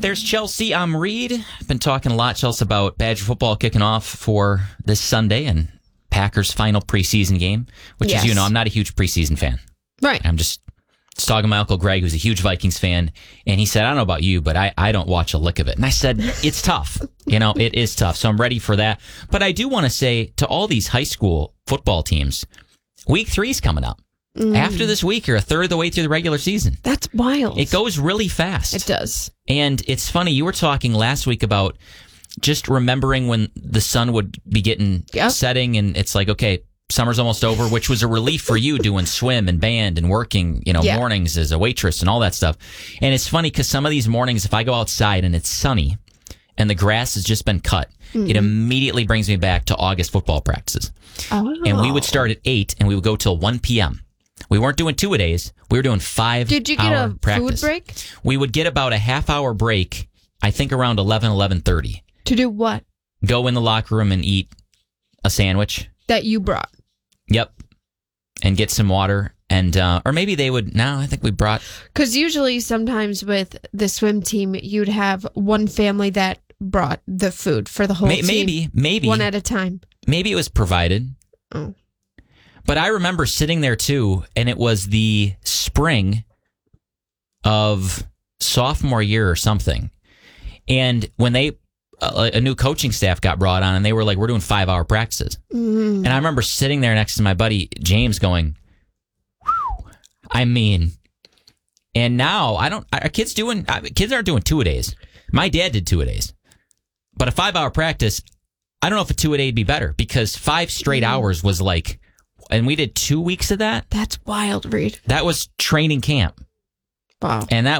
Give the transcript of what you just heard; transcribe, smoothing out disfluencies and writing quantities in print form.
there's Chelsea. I'm Reed. Been talking a lot, Chelsea, about Badger football kicking off for this Sunday and Packers' final preseason game, which Yes. is, I'm not a huge preseason fan. Right. I'm just talking to my Uncle Greg, who's a huge Vikings fan, and he said, I don't know about you, but I don't watch a lick of it. And I said, it's tough. It is tough. So I'm ready for that. But I do want to say to all these high school football teams, week 3 is coming up. After this week, you're a third of the way through the regular season. That's wild. It goes really fast. It does. And it's funny, you were talking last week about just remembering when the sun would be getting setting, and it's like, okay, summer's almost over, which was a relief for you doing swim and band and working, mornings as a waitress and all that stuff. And it's funny because some of these mornings, if I go outside and it's sunny and the grass has just been cut, it immediately brings me back to August football practices. Oh. And we would start at 8 and we would go till 1 p.m. We weren't doing 2-a-days. We were doing 5-hour Did you get a practice. food break? We would get about a half-hour break, I think around 11:30. To do what? Go in the locker room and eat a sandwich. That you brought. Yep. And get some water. And or maybe they would. No, I think we brought. Because usually sometimes with the swim team, you'd have one family that brought the food for the whole team. Maybe. One at a time. Maybe it was provided. Oh. But I remember sitting there too, and it was the spring of sophomore year or something. And when a new coaching staff got brought on, and they were like, we're doing 5-hour practices. And I remember sitting there next to my buddy James going, whew, and now kids aren't doing 2-a-days. My dad did 2-a-days. But a 5-hour practice, I don't know if a 2-a-day would be better, because 5 straight hours was like, and we did 2 weeks of that. That's wild, Reed. That was training camp. Wow. And that